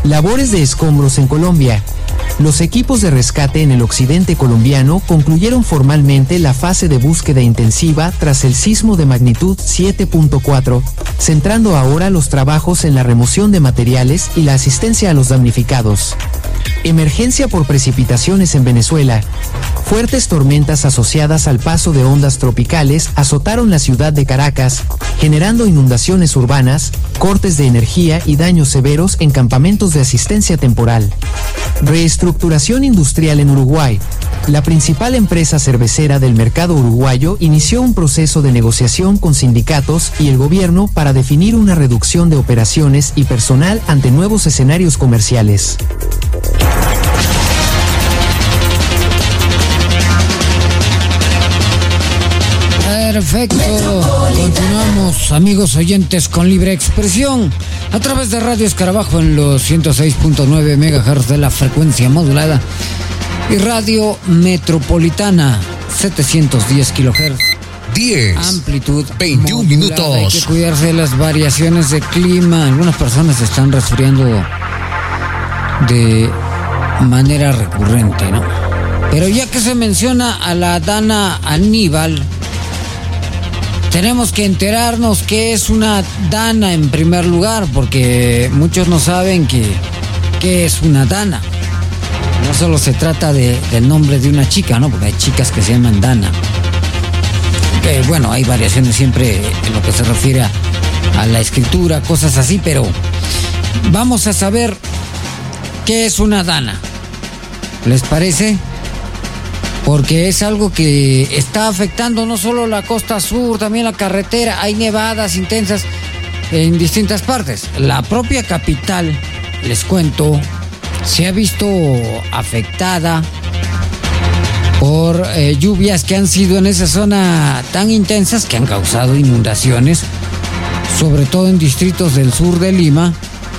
Labores de escombros en Colombia. Los equipos de rescate en el occidente colombiano concluyeron formalmente la fase de búsqueda intensiva tras el sismo de magnitud 7.4, centrando ahora los trabajos en la remoción de materiales y la asistencia a los damnificados. Emergencia por precipitaciones en Venezuela. Fuertes tormentas asociadas al paso de ondas tropicales azotaron la ciudad de Caracas, generando inundaciones urbanas, cortes de energía y daños severos en campamentos de asistencia temporal. Reestructuración industrial en Uruguay. La principal empresa cervecera del mercado uruguayo inició un proceso de negociación con sindicatos y el gobierno para definir una reducción de operaciones y personal ante nuevos escenarios comerciales. Perfecto, continuamos, amigos oyentes, con Libre Expresión a través de Radio Escarabajo en los 106.9 MHz de la frecuencia modulada y Radio Metropolitana 710 kHz 10 amplitud 21 modulada. minutos. Hay que cuidarse de las variaciones de clima. Algunas personas se están resfriando de manera recurrente, ¿no? Pero ya que se menciona a la Dana Aníbal, tenemos que enterarnos qué es una dana en primer lugar, porque muchos no saben qué es una dana. No solo se trata del nombre de una chica, ¿no? Porque hay chicas que se llaman Dana. Bueno, hay variaciones siempre en lo que se refiere a la escritura, cosas así, pero vamos a saber qué es una dana. ¿Les parece? Porque es algo que está afectando no solo la costa sur, también la carretera. Hay nevadas intensas en distintas partes. La propia capital, les cuento, se ha visto afectada por lluvias que han sido en esa zona tan intensas que han causado inundaciones, sobre todo en distritos del sur de Lima,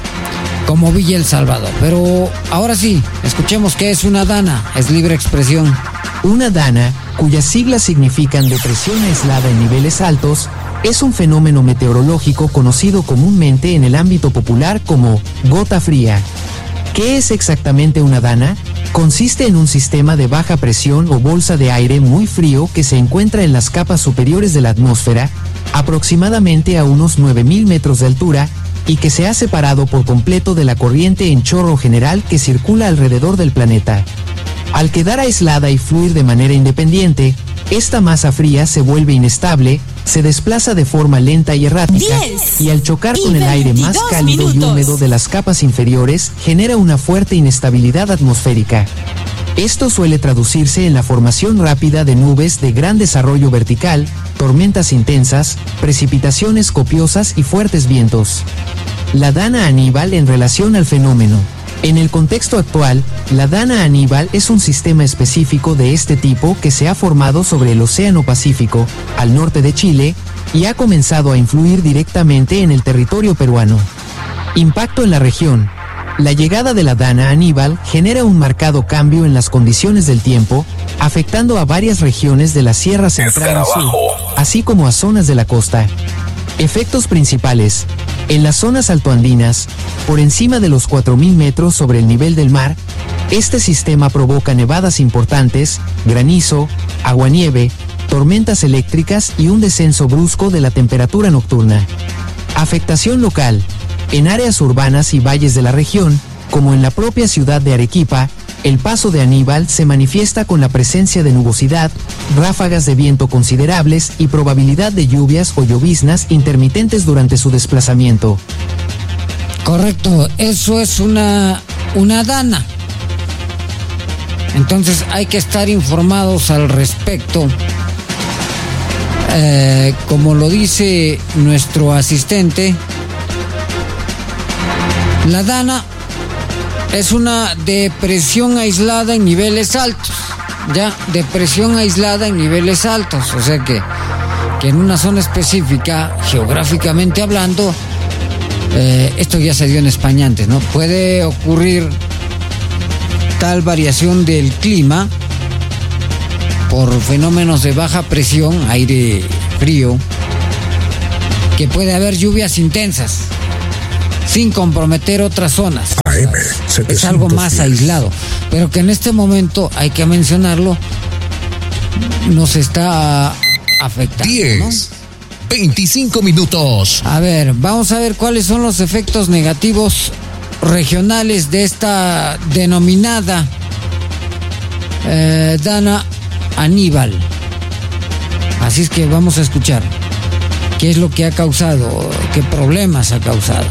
como Villa El Salvador. Pero ahora sí, escuchemos qué es una dana. Es Libre Expresión. Una dana, cuyas siglas significan depresión aislada en niveles altos, es un fenómeno meteorológico conocido comúnmente en el ámbito popular como gota fría. ¿Qué es exactamente una dana? Consiste en un sistema de baja presión o bolsa de aire muy frío que se encuentra en las capas superiores de la atmósfera, aproximadamente a unos 9.000 metros de altura, y que se ha separado por completo de la corriente en chorro general que circula alrededor del planeta. Al quedar aislada y fluir de manera independiente, esta masa fría se vuelve inestable, se desplaza de forma lenta y errática, y al chocar con el aire más cálido y húmedo de las capas inferiores, genera una fuerte inestabilidad atmosférica. Esto suele traducirse en la formación rápida de nubes de gran desarrollo vertical, tormentas intensas, precipitaciones copiosas y fuertes vientos. La Dana Aníbal en relación al fenómeno. En el contexto actual, la Dana Aníbal es un sistema específico de este tipo que se ha formado sobre el Océano Pacífico, al norte de Chile, y ha comenzado a influir directamente en el territorio peruano. Impacto en la región. La llegada de la Dana Aníbal genera un marcado cambio en las condiciones del tiempo, afectando a varias regiones de la Sierra Central y Sur, así como a zonas de la costa. Efectos principales. En las zonas altoandinas, por encima de los 4.000 metros sobre el nivel del mar, este sistema provoca nevadas importantes, granizo, aguanieve, tormentas eléctricas y un descenso brusco de la temperatura nocturna. Afectación local. En áreas urbanas y valles de la región, como en la propia ciudad de Arequipa, el paso de Aníbal se manifiesta con la presencia de nubosidad, ráfagas de viento considerables y probabilidad de lluvias o lloviznas intermitentes durante su desplazamiento. Correcto, eso es una dana. Entonces hay que estar informados al respecto. Como lo dice nuestro asistente, la dana es una depresión aislada en niveles altos. Ya, depresión aislada en niveles altos. O sea que en una zona específica, geográficamente hablando, esto ya se dio en España antes, ¿no? Puede ocurrir tal variación del clima por fenómenos de baja presión, aire frío, que puede haber lluvias intensas sin comprometer otras zonas. es algo más aislado, pero que en este momento, hay que mencionarlo, nos está afectando, 10, ¿no? 25 minutos. A ver, vamos a ver cuáles son los efectos negativos regionales de esta denominada Dana Aníbal. Así es que vamos a escuchar qué es lo que ha causado, qué problemas ha causado.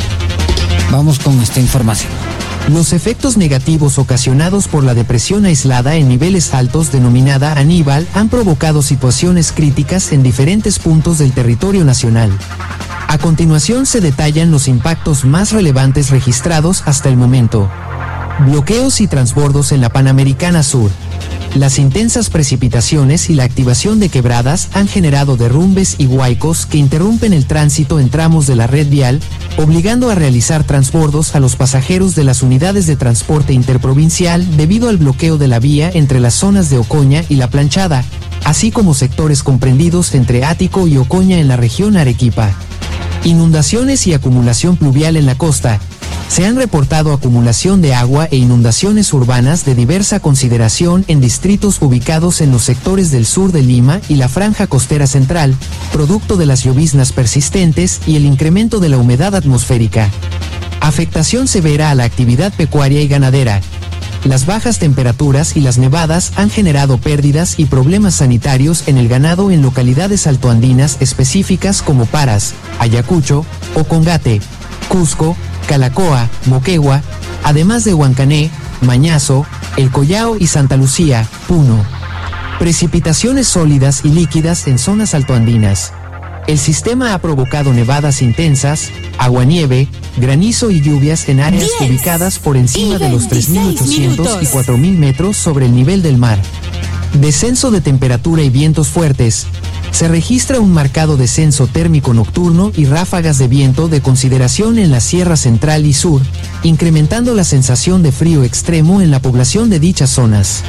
Vamos con esta información. Los efectos negativos ocasionados por la depresión aislada en niveles altos denominada Aníbal han provocado situaciones críticas en diferentes puntos del territorio nacional. A continuación se detallan los impactos más relevantes registrados hasta el momento. Bloqueos y transbordos en la Panamericana Sur. Las intensas precipitaciones y la activación de quebradas han generado derrumbes y huaicos que interrumpen el tránsito en tramos de la red vial, obligando a realizar transbordos a los pasajeros de las unidades de transporte interprovincial debido al bloqueo de la vía entre las zonas de Ocoña y La Planchada, así como sectores comprendidos entre Ático y Ocoña en la región Arequipa. Inundaciones y acumulación pluvial en la costa. Se han reportado acumulación de agua e inundaciones urbanas de diversa consideración en distritos ubicados en los sectores del sur de Lima y la franja costera central, producto de las lloviznas persistentes y el incremento de la humedad atmosférica. Afectación severa a la actividad pecuaria y ganadera. Las bajas temperaturas y las nevadas han generado pérdidas y problemas sanitarios en el ganado en localidades altoandinas específicas como Paras, Ayacucho, Ocongate, Cusco, Calacoa, Moquegua, además de Huancané, Mañazo, El Collao y Santa Lucía, Puno. Precipitaciones sólidas y líquidas en zonas altoandinas. El sistema ha provocado nevadas intensas, aguanieve, granizo y lluvias en áreas ubicadas por encima de los 3.800 y 4.000 metros sobre el nivel del mar. Descenso de temperatura y vientos fuertes. Se registra un marcado descenso térmico nocturno y ráfagas de viento de consideración en la Sierra Central y Sur, incrementando la sensación de frío extremo en la población de dichas zonas.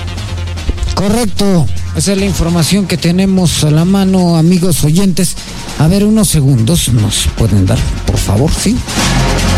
Correcto, esa es la información que tenemos a la mano, amigos oyentes. A ver, unos segundos, ¿nos pueden dar, por favor? Sí.